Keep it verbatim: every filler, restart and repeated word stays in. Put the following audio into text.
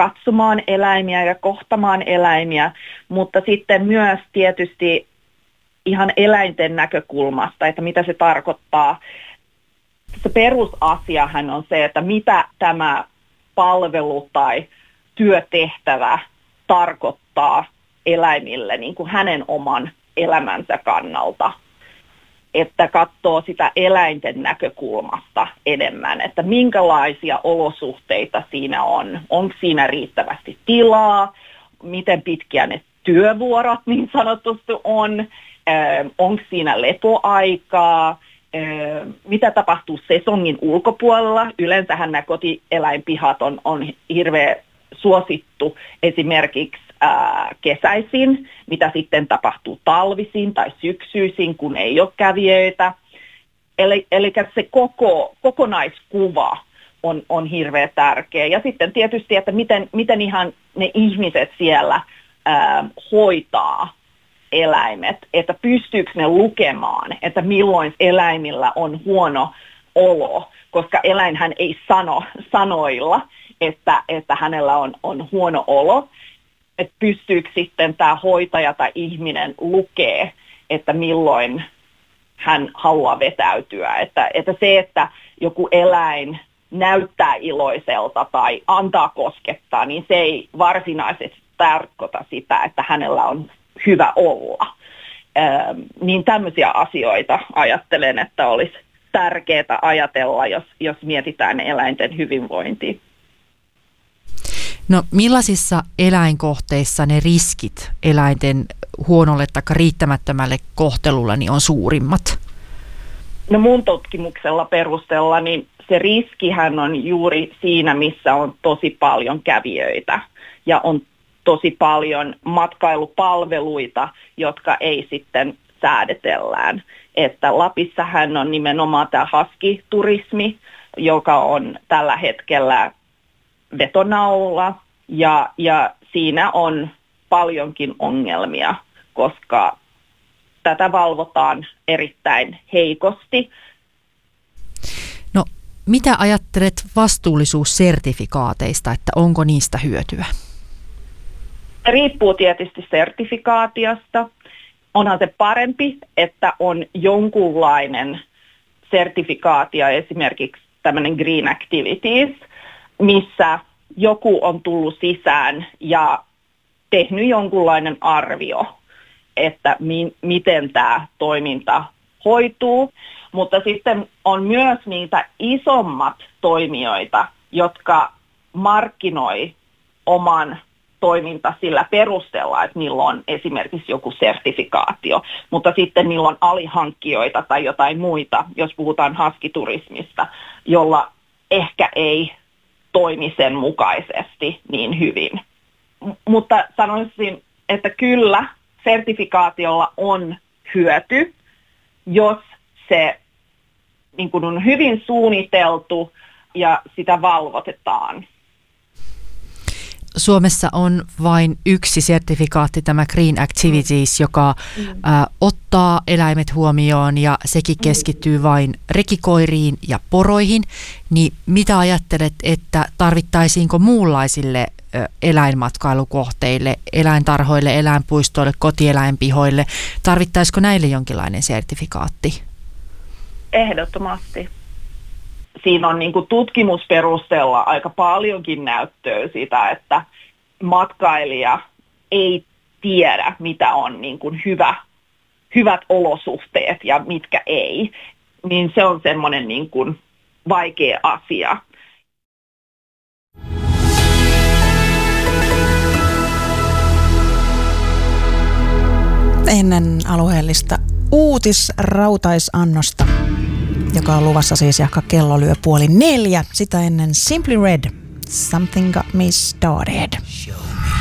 katsomaan eläimiä ja kohtamaan eläimiä, mutta sitten myös tietysti ihan eläinten näkökulmasta, että mitä se tarkoittaa. Se perusasiahan on se, että mitä tämä palvelu tai työtehtävä tarkoittaa eläimille niin kuin hänen oman elämänsä kannalta. Että katsoo sitä eläinten näkökulmasta enemmän, että minkälaisia olosuhteita siinä on. Onko siinä riittävästi tilaa, miten pitkiä ne työvuorot niin sanotusti on, onko siinä lepoaikaa, mitä tapahtuu sesongin ulkopuolella. Yleensähän nämä kotieläinpihat on, on hirveän suosittu esimerkiksi ää, kesäisin, mitä sitten tapahtuu talvisin tai syksyisin, kun ei ole kävijöitä. Eli, eli se koko, kokonaiskuva on, on hirveän tärkeä. Ja sitten tietysti, että miten, miten ihan ne ihmiset siellä ää, hoitaa eläimet, että pystyykö ne lukemaan, että milloin eläimillä on huono olo, koska eläinhän ei sano sanoilla, että, että hänellä on, on huono olo, että pystyykö sitten tämä hoitaja tai ihminen lukee, että milloin hän haluaa vetäytyä, että, että se, että joku eläin näyttää iloiselta tai antaa koskettaa, niin se ei varsinaisesti tarkoita sitä, että hänellä on hyvä olla. Ähm, niin tämmöisiä asioita ajattelen, että olisi tärkeää ajatella, jos, jos mietitään eläinten hyvinvointia. No millaisissa eläinkohteissa ne riskit eläinten huonolle tai riittämättömälle kohtelulle niin on suurimmat? No mun tutkimuksella perusteella niin se riskihän on juuri siinä, missä on tosi paljon kävijöitä ja on tosi paljon matkailupalveluita, jotka ei sitten säädetellään. Että Lapissahan on nimenomaan tämä husky-turismi, joka on tällä hetkellä vetonaulla, ja, ja siinä on paljonkin ongelmia, koska tätä valvotaan erittäin heikosti. No, mitä ajattelet vastuullisuussertifikaateista, että onko niistä hyötyä? Riippuu tietysti sertifikaatiosta. Onhan se parempi, että on jonkunlainen sertifikaatio, esimerkiksi tämmöinen Green Activities, missä joku on tullut sisään ja tehnyt jonkunlainen arvio, että mi- miten tämä toiminta hoituu. Mutta sitten on myös niitä isommat toimijoita, jotka markkinoi oman toiminta sillä perusteella, että niillä on esimerkiksi joku sertifikaatio, mutta sitten niillä on alihankkijoita tai jotain muita, jos puhutaan husky-turismista, jolla ehkä ei toimi sen mukaisesti niin hyvin. M- mutta sanoisin, että kyllä sertifikaatiolla on hyöty, jos se niin kuin on hyvin suunniteltu ja sitä valvotetaan. Suomessa on vain yksi sertifikaatti, tämä Green Activities, joka mm. ä, ottaa eläimet huomioon ja sekin keskittyy vain rekikoiriin ja poroihin. Niin mitä ajattelet, että tarvittaisiinko muunlaisille ä, eläinmatkailukohteille, eläintarhoille, eläinpuistoille, kotieläinpihoille, tarvittaisiko näille jonkinlainen sertifikaatti? Ehdottomasti. Siinä on niin kuin tutkimusperusteella aika paljonkin näyttöä sitä, että matkailija ei tiedä, mitä on niin kuin hyvä, hyvät olosuhteet ja mitkä ei. Niin se on semmoinen niin kuin vaikea asia. Ennen alueellista uutisrautaisannosta, joka on luvassa siis, jahka kello lyö puoli neljä. Sitä ennen Simply Red, Something Got Me Started.